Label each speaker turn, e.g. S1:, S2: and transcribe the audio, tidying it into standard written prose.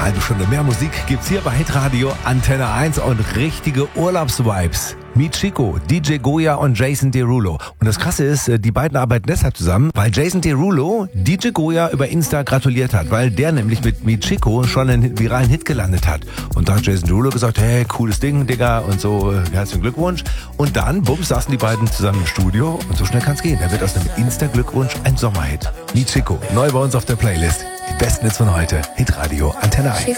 S1: halbe Stunde mehr Musik gibt's hier bei Hitradio Antenne 1 und richtige Urlaubsvibes. Michiko, DJ Goya und Jason Derulo. Und das Krasse ist, die beiden arbeiten deshalb zusammen, weil Jason Derulo DJ Goya über Insta gratuliert hat, weil der nämlich mit Michiko schon einen viralen Hit gelandet hat. Und da hat Jason Derulo gesagt, hey, cooles Ding, Digga, und so, herzlichen Glückwunsch. Und dann, bums, saßen die beiden zusammen im Studio und so schnell kann's gehen. Da wird aus einem Insta-Glückwunsch ein Sommerhit. Michiko, neu bei uns auf der Playlist. Die besten Hits von heute. Hitradio Antenne 1.